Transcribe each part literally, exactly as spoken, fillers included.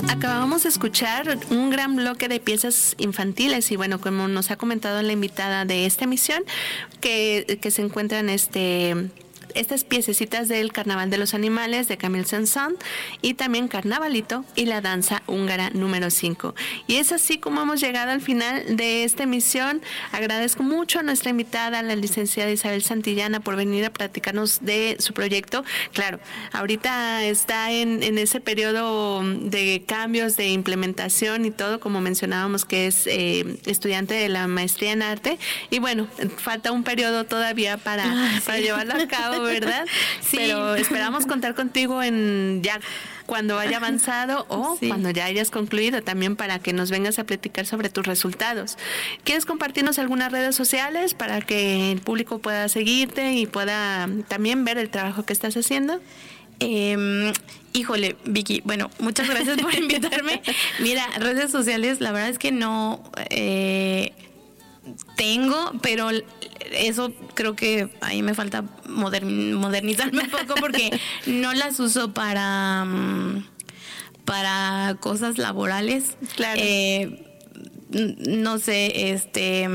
Acabamos de escuchar un gran bloque de piezas infantiles y bueno, como nos ha comentado la invitada de esta emisión, que, que se encuentran este... estas piececitas del Carnaval de los Animales de Camille Saint-Saëns y también Carnavalito y la danza húngara número cinco. Y es así como hemos llegado al final de esta emisión. Agradezco mucho a nuestra invitada, la licenciada Isabel Santillana, por venir a platicarnos de su proyecto. Claro, ahorita está en, en ese periodo de cambios, de implementación y todo, como mencionábamos, que es eh, estudiante de la maestría en arte. Y bueno, falta un periodo todavía para, ah, sí. para llevarlo a cabo, ¿verdad? Sí. Pero esperamos contar contigo en ya cuando haya avanzado o sí. cuando ya hayas concluido, también para que nos vengas a platicar sobre tus resultados. ¿Quieres compartirnos algunas redes sociales para que el público pueda seguirte y pueda también ver el trabajo que estás haciendo? Eh, híjole, Vicky, bueno, muchas gracias por invitarme. Mira, redes sociales, la verdad es que no eh, tengo, pero eso creo que ahí me falta modern, modernizarme un poco porque no las uso para, para cosas laborales. Claro. Eh, no sé, este...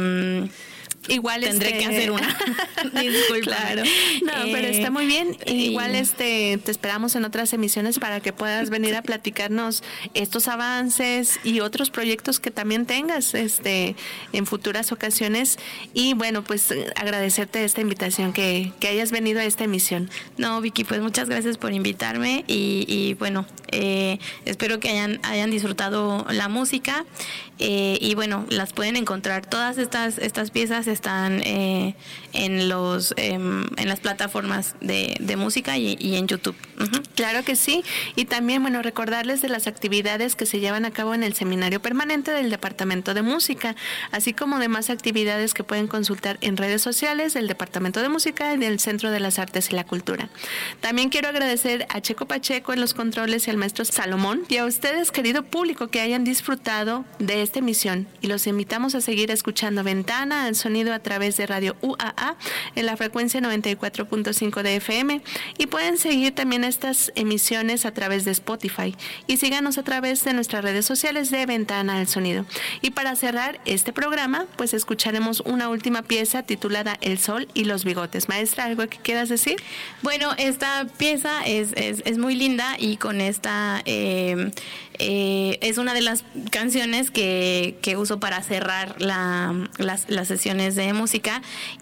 Igual tendré este... que hacer una. Disculpa. Claro. No, eh, pero está muy bien. Igual este te esperamos en otras emisiones para que puedas venir a platicarnos estos avances y otros proyectos que también tengas este en futuras ocasiones. Y bueno, pues agradecerte esta invitación que, que hayas venido a esta emisión. No, Vicky, pues muchas gracias por invitarme y, y bueno, eh, espero que hayan, hayan disfrutado la música. Eh, y bueno, las pueden encontrar, todas estas estas piezas están eh, en los eh, en las plataformas de, de música y, y en YouTube. Uh-huh. Claro que sí, y también bueno, recordarles de las actividades que se llevan a cabo en el seminario permanente del Departamento de Música, así como demás actividades que pueden consultar en redes sociales del Departamento de Música y del Centro de las Artes y la Cultura. También quiero agradecer a Checo Pacheco en los controles y al maestro Salomón, y a ustedes, querido público, que hayan disfrutado de esta emisión, y los invitamos a seguir escuchando Ventana al Sonido a través de Radio U A A en la frecuencia noventa y cuatro punto cinco de F M, y pueden seguir también estas emisiones a través de Spotify, y síganos a través de nuestras redes sociales de Ventana al Sonido. Y para cerrar este programa, pues escucharemos una última pieza titulada El Sol y los Bigotes. Maestra, ¿algo que quieras decir? Bueno, esta pieza es, es, es muy linda, y con esta eh, eh, es una de las canciones que, que uso para cerrar la, las, las sesiones de música,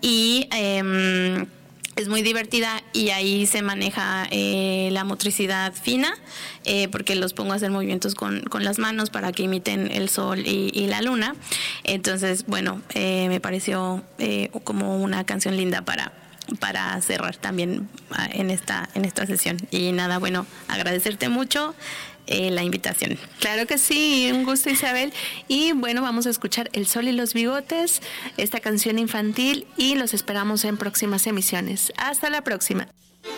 y eh, es muy divertida, y ahí se maneja eh, la motricidad fina, eh, porque los pongo a hacer movimientos con, con las manos para que imiten el sol y, y la luna. Entonces, bueno, eh, me pareció eh, como una canción linda para para cerrar también en esta en esta sesión. Y nada, bueno, agradecerte mucho eh, la invitación. Claro que sí, un gusto, Isabel. Y bueno, vamos a escuchar El Sol y los Bigotes, esta canción infantil, y los esperamos en próximas emisiones. Hasta la próxima.